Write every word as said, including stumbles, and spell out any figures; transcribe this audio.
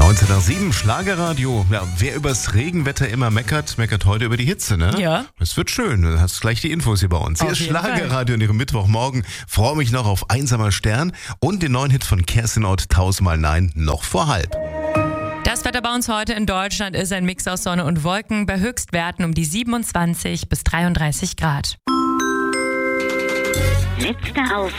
neunzehn nach sieben, Schlagerradio. Ja, wer übers Regenwetter immer meckert, meckert heute über die Hitze, ne? Ja. Es wird schön, du hast gleich die Infos hier bei uns. Hier Auf ist jeden Schlagerradio an ihrem Mittwochmorgen. Freue mich noch auf Einsamer Stern und den neuen Hit von Kerstin Ott, Tausendmal Nein, noch vor halb. Das Wetter bei uns heute in Deutschland ist ein Mix aus Sonne und Wolken bei Höchstwerten um die siebenundzwanzig bis dreiunddreißig Grad. Letzter Auf.